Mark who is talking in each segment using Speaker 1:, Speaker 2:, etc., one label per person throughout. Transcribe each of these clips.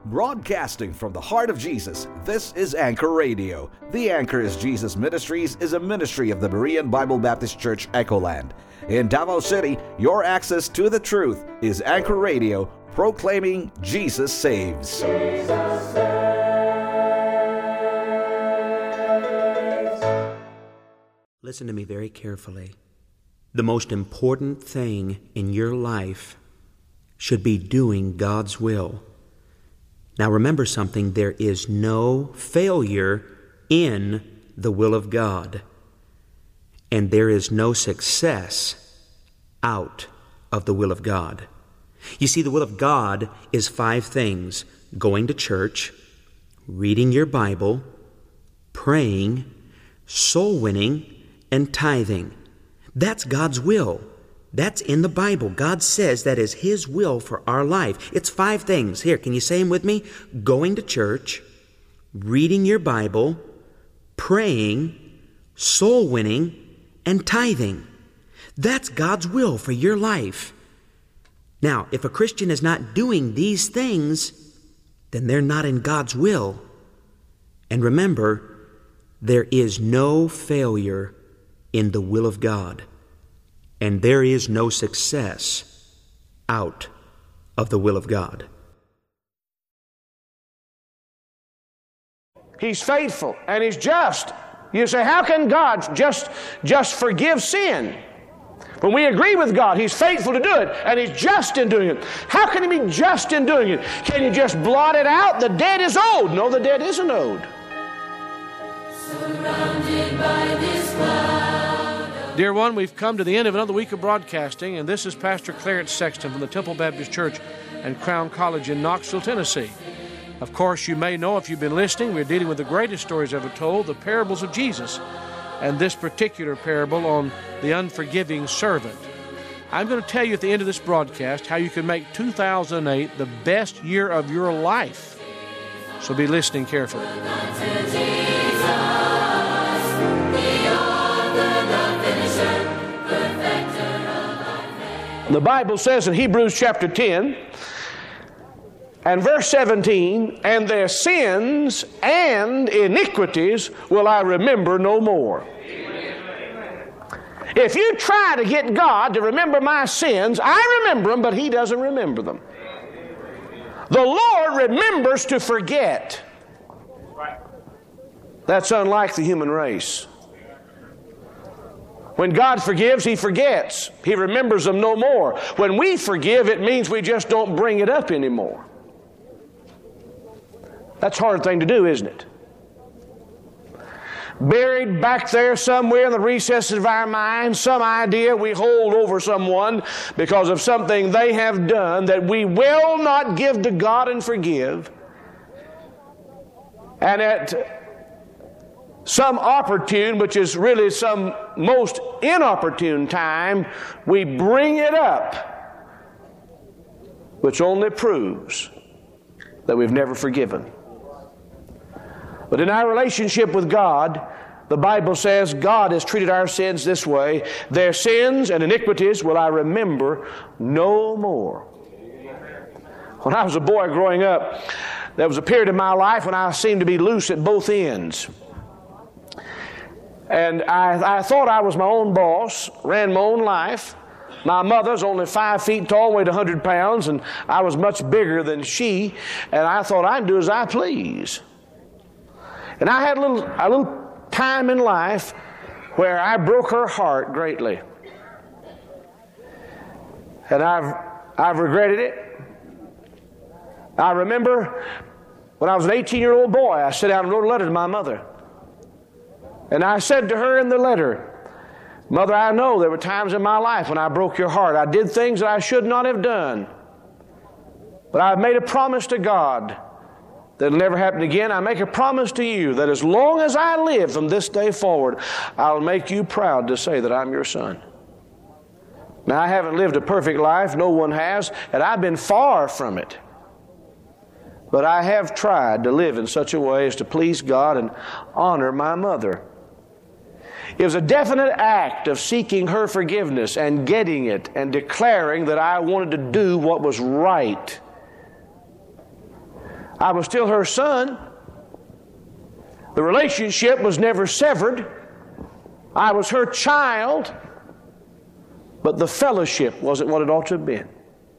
Speaker 1: Broadcasting from the heart of Jesus, this is Anchor Radio. The Anchor is Jesus Ministries is a ministry of the Berean Bible Baptist Church, Echoland. In Davao City, your access to the truth is Anchor Radio, proclaiming Jesus saves. Jesus saves.
Speaker 2: Listen to me very carefully. The most important thing in your life should be doing God's will. Now remember something, there is no failure in the will of God, and there is no success out of the will of God. You see, the will of God is 5 things: going to church, reading your Bible, praying, soul winning, and tithing. That's God's will. That's in the Bible. God says that is His will for our life. It's 5 things. Here, can you say them with me? Going to church, reading your Bible, praying, soul winning, and tithing. That's God's will for your life. Now, if a Christian is not doing these things, then they're not in God's will. And remember, there is no failure in the will of God. And there is no success out of the will of God.
Speaker 3: He's faithful and He's just. You say, how can God just forgive sin? When we agree with God, He's faithful to do it, and He's just in doing it. How can He be just in doing it? Can you just blot it out? The debt is owed. No, the debt isn't owed.
Speaker 4: Surrounded by this cloud.
Speaker 5: Dear one, we've come to the end of another week of broadcasting, and this is Pastor Clarence Sexton from the Temple Baptist Church and Crown College in Knoxville, Tennessee. Of course, you may know if you've been listening, we're dealing with the greatest stories ever told, the parables of Jesus, and this particular parable on the unforgiving servant. I'm going to tell you at the end of this broadcast how you can make 2008 the best year of your life. So be listening carefully.
Speaker 3: The Bible says in Hebrews chapter 10 and verse 17, and their sins and iniquities will I remember no more. If you try to get God to remember my sins, I remember them, but He doesn't remember them. The Lord remembers to forget. That's unlike the human race. When God forgives, He forgets. He remembers them no more. When we forgive, it means we just don't bring it up anymore. That's a hard thing to do, isn't it? Buried back there somewhere in the recesses of our mind, some idea we hold over someone because of something they have done that we will not give to God and forgive. And at some opportune, which is really some most inopportune time, we bring it up, which only proves that we've never forgiven. But in our relationship with God, the Bible says God has treated our sins this way: their sins and iniquities will I remember no more. When I was a boy growing up, there was a period in my life when I seemed to be loose at both ends. And I thought I was my own boss, ran my own life. My mother's only 5 feet tall, weighed 100 pounds, and I was much bigger than she, and I thought I'd do as I please. And I had a little time in life where I broke her heart greatly. And I've regretted it. I remember when I was an 18-year-old boy, I sat down and wrote a letter to my mother. And I said to her in the letter, Mother, I know there were times in my life when I broke your heart. I did things that I should not have done. But I've made a promise to God that it'll never happen again. I make a promise to you that as long as I live from this day forward, I'll make you proud to say that I'm your son. Now, I haven't lived a perfect life. No one has. And I've been far from it. But I have tried to live in such a way as to please God and honor my mother. It was a definite act of seeking her forgiveness and getting it and declaring that I wanted to do what was right. I was still her son. The relationship was never severed. I was her child. But the fellowship wasn't what it ought to have been.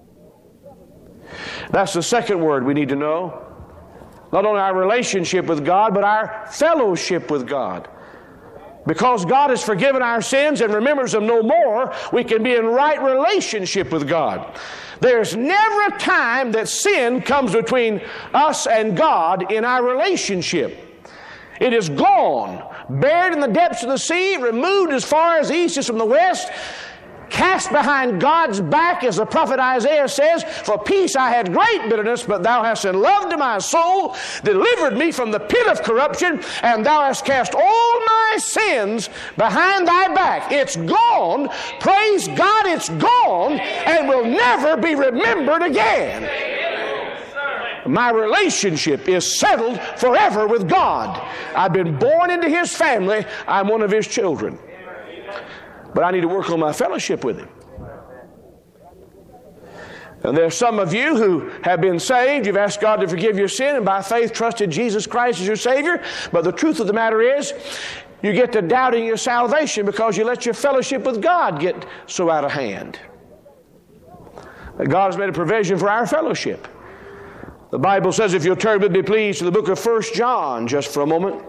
Speaker 3: That's the second word we need to know. Not only our relationship with God, but our fellowship with God. Because God has forgiven our sins and remembers them no more, we can be in right relationship with God. There's never a time that sin comes between us and God in our relationship. It is gone, buried in the depths of the sea, removed as far as the east is from the west, cast behind God's back, as the prophet Isaiah says, for peace I had great bitterness, but thou hast in love to my soul delivered me from the pit of corruption, and thou hast cast all my sins behind thy back. It's gone. Praise God, it's gone, and will never be remembered again. My relationship is settled forever with God. I've been born into His family. I'm one of His children. But I need to work on my fellowship with Him. And there's some of you who have been saved. You've asked God to forgive your sin and by faith trusted Jesus Christ as your Savior. But the truth of the matter is, you get to doubting your salvation because you let your fellowship with God get so out of hand. God has made a provision for our fellowship. The Bible says, if you'll turn with me please to the book of 1 John just for a moment.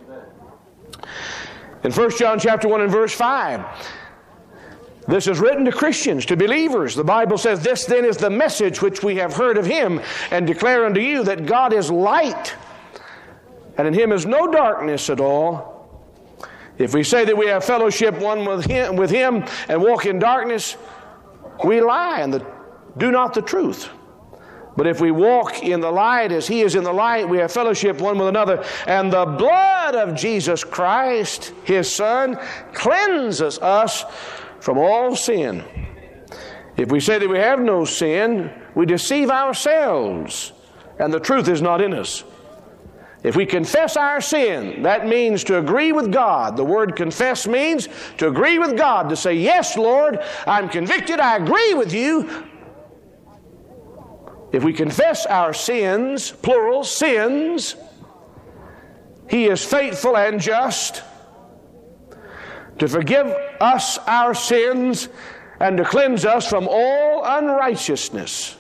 Speaker 3: In 1 John chapter 1 and verse 5, this is written to Christians, to believers. The Bible says, this then is the message which we have heard of Him and declare unto you that God is light, and in Him is no darkness at all. If we say that we have fellowship one with Him and walk in darkness, we lie and do not the truth. But if we walk in the light as He is in the light, we have fellowship one with another. And the blood of Jesus Christ, His Son, cleanses us from all sin. If we say that we have no sin, we deceive ourselves, and the truth is not in us. If we confess our sin, that means to agree with God. The word confess means to agree with God, to say, yes, Lord, I'm convicted, I agree with you. If we confess our sins, plural, sins, He is faithful and just to forgive us our sins and to cleanse us from all unrighteousness.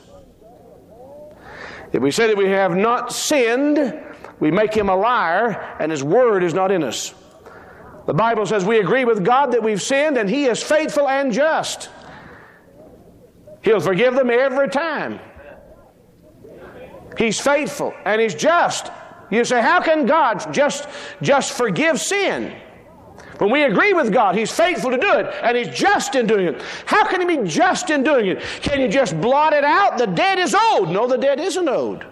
Speaker 3: If we say that we have not sinned, we make Him a liar, and His word is not in us. The Bible says we agree with God that we've sinned, and He is faithful and just. He'll forgive them every time. He's faithful and He's just. You say, how can God just forgive sin? When we agree with God, He's faithful to do it, and He's just in doing it. How can He be just in doing it? Can you just blot it out? The debt is owed. No, the debt isn't owed.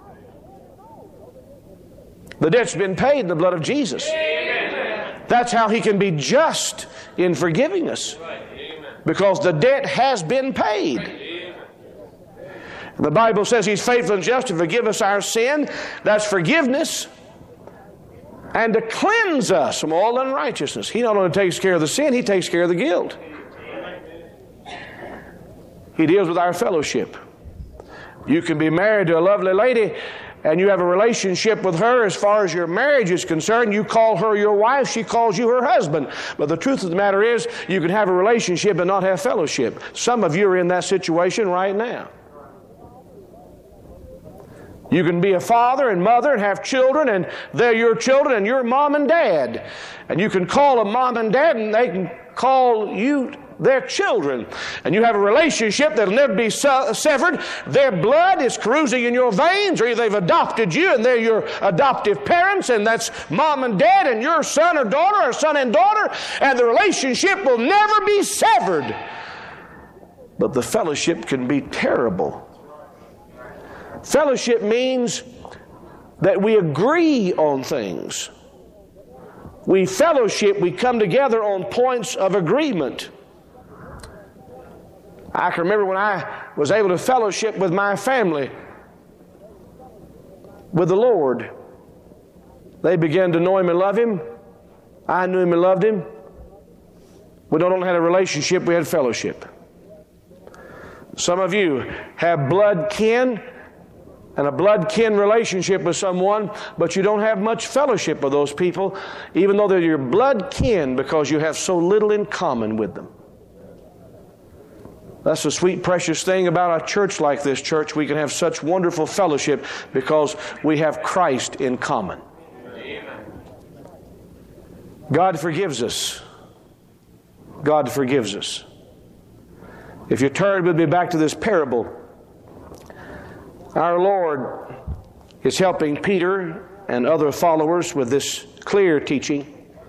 Speaker 3: The debt's been paid in the blood of Jesus. Amen. That's how He can be just in forgiving us. Because the debt has been paid. The Bible says He's faithful and just to forgive us our sin. That's forgiveness. And to cleanse us from all unrighteousness. He not only takes care of the sin, He takes care of the guilt. He deals with our fellowship. You can be married to a lovely lady and you have a relationship with her as far as your marriage is concerned. You call her your wife, she calls you her husband. But the truth of the matter is, you can have a relationship and not have fellowship. Some of you are in that situation right now. You can be a father and mother and have children, and they're your children and you're mom and dad. And you can call them mom and dad and they can call you their children. And you have a relationship that'll never be severed. Their blood is cruising in your veins, or they've adopted you and they're your adoptive parents, and that's mom and dad and your son or daughter or son and daughter, and the relationship will never be severed. But the fellowship can be terrible. Fellowship means that we agree on things. We fellowship, we come together on points of agreement. I can remember when I was able to fellowship with my family, with the Lord. They began to know Him and love Him. I knew Him and loved Him. We not only had a relationship, we had fellowship. Some of you have blood kin and a blood kin relationship with someone, but you don't have much fellowship with those people, even though they're your blood kin, because you have so little in common with them. That's the sweet, precious thing about a church like this church. We can have such wonderful fellowship because we have Christ in common. God forgives us. God forgives us. If you turn with me back to this parable, our Lord is helping Peter and other followers with this clear teaching.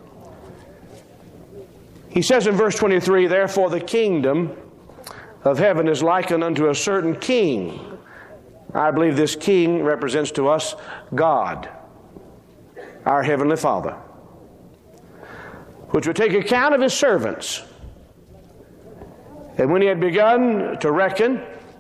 Speaker 3: He says in verse 23, "Therefore the kingdom of heaven is likened unto a certain king." I believe this king represents to us God, our Heavenly Father, which would take account of his servants. And when he had begun to reckon,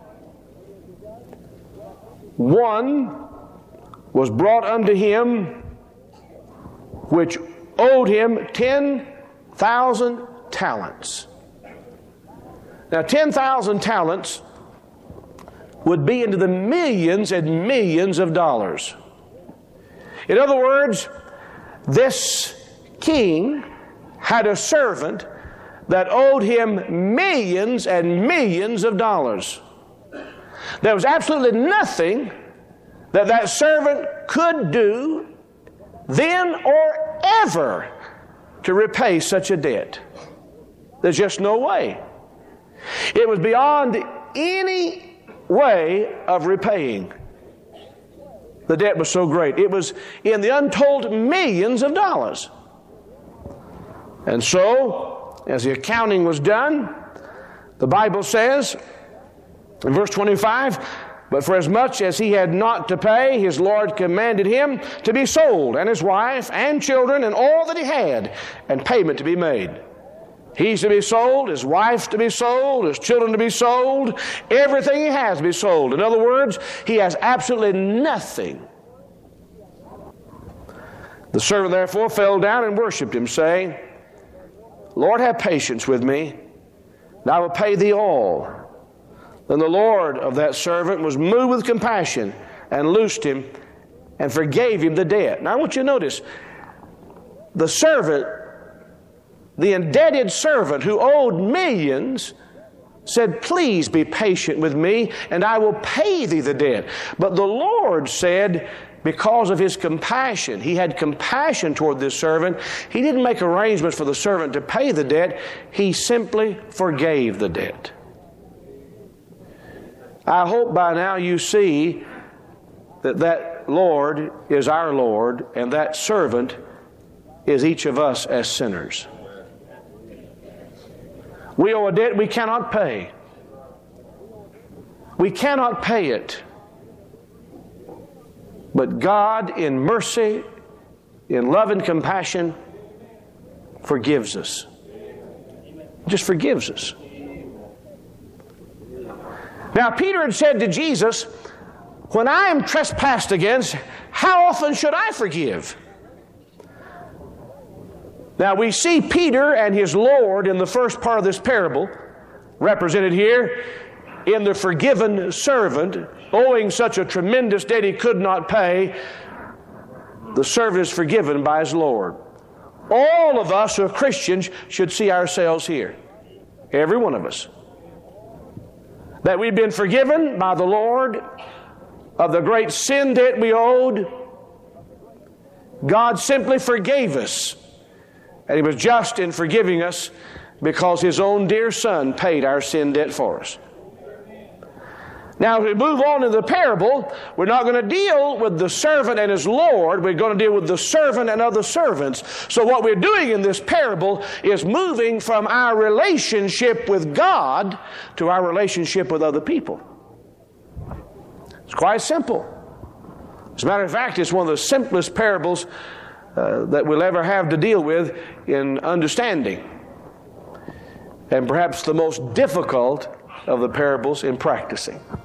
Speaker 3: one was brought unto him which owed him 10,000 talents. Now, 10,000 talents would be into the millions and millions of dollars. In other words, this king had a servant that owed him millions and millions of dollars. There was absolutely nothing that servant could do then or ever to repay such a debt. There's just no way. It was beyond any way of repaying. The debt was so great. It was in the untold millions of dollars. And so, as the accounting was done, the Bible says, in verse 25, "But for as much as he had not to pay, his Lord commanded him to be sold, and his wife, and children, and all that he had, and payment to be made." He's to be sold, his wife to be sold, his children to be sold, everything he has to be sold. In other words, he has absolutely nothing. The servant therefore fell down and worshipped him, saying, "Lord, have patience with me, and I will pay thee all." Then the Lord of that servant was moved with compassion and loosed him and forgave him the debt. Now I want you to notice, the servant, the indebted servant who owed millions, said, "Please be patient with me and I will pay thee the debt." But the Lord said, because of his compassion, he had compassion toward this servant. He didn't make arrangements for the servant to pay the debt. He simply forgave the debt. I hope by now you see that Lord is our Lord, and that servant is each of us as sinners. We owe a debt we cannot pay. We cannot pay it. But God, in mercy, in love and compassion, forgives us. Just forgives us. Now, Peter had said to Jesus, "When I am trespassed against, how often should I forgive?" Now, we see Peter and his Lord in the first part of this parable, represented here in the forgiven servant, owing such a tremendous debt he could not pay. The servant is forgiven by his Lord. All of us who are Christians should see ourselves here. Every one of us. That we've been forgiven by the Lord of the great sin debt we owed. God simply forgave us. And he was just in forgiving us because his own dear Son paid our sin debt for us. Now, as we move on in the parable, we're not going to deal with the servant and his Lord. We're going to deal with the servant and other servants. So what we're doing in this parable is moving from our relationship with God to our relationship with other people. It's quite simple. As a matter of fact, it's one of the simplest parables that we'll ever have to deal with in understanding. And perhaps the most difficult of the parables in practicing.